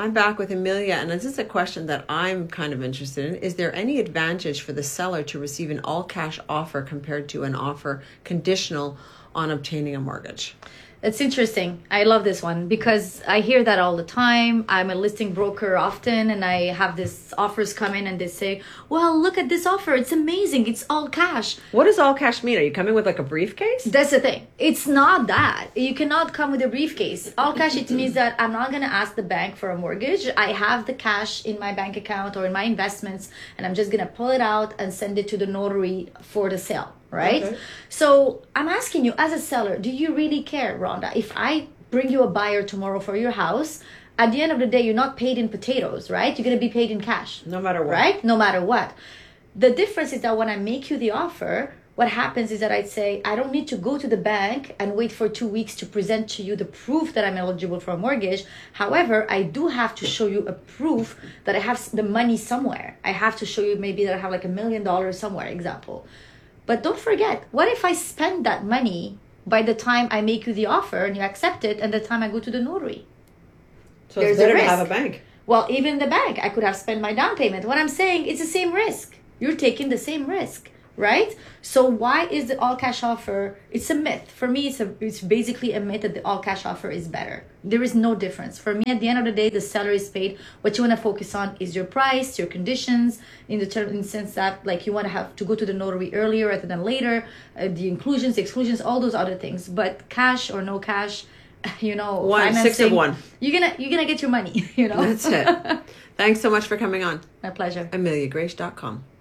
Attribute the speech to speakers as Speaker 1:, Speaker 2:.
Speaker 1: I'm back with Amelia, and this is a question that I'm kind of interested in. Is there any advantage for the seller to receive an all-cash offer compared to an offer conditional on obtaining a mortgage?
Speaker 2: It's interesting. I love this one because I hear that all the time. I'm a listing broker often, and I have these offers come in and they say, well, look at this offer. It's amazing. It's all cash.
Speaker 1: What does all cash mean? Are you coming with like a briefcase?
Speaker 2: That's the thing. It's not that. You cannot come with a briefcase. All cash, it means that I'm not going to ask the bank for a mortgage. I have the cash in my bank account or in my investments, and I'm just going to pull it out and send it to the notary for the sale. Right?
Speaker 1: Okay.
Speaker 2: So I'm asking you as a seller, do you really care, Rhonda? If I bring you a buyer tomorrow for your house, at the end of the day, you're not paid in potatoes, right? You're going to be paid in cash.
Speaker 1: No matter what.
Speaker 2: Right? No matter what. The difference is that when I make you the offer, what happens is that I'd say, I don't need to go to the bank and wait for 2 weeks to present to you the proof that I'm eligible for a mortgage. However, I do have to show you a proof that I have the money somewhere. I have to show you maybe that I have like $1 million somewhere, example. But don't forget, what if I spend that money by the time I make you the offer and you accept it and the time I go to the notary?
Speaker 1: So it's better to have a bank.
Speaker 2: Well, even the bank, I could have spent my down payment. What I'm saying, it's the same risk. You're taking the same risk, right? So why is the all cash offer? It's a myth. For me, it's basically a myth that the all cash offer is better. There is no difference. For me, at the end of the day, the seller is paid. What you want to focus on is your price, your conditions, in the sense that like you want to have to go to the notary earlier rather than later, the inclusions, the exclusions, all those other things. But cash or no cash,
Speaker 1: One, 6 of 1.
Speaker 2: You're gonna get your money.
Speaker 1: That's it. Thanks so much for coming on.
Speaker 2: My pleasure.
Speaker 1: AmeliaGrace.com.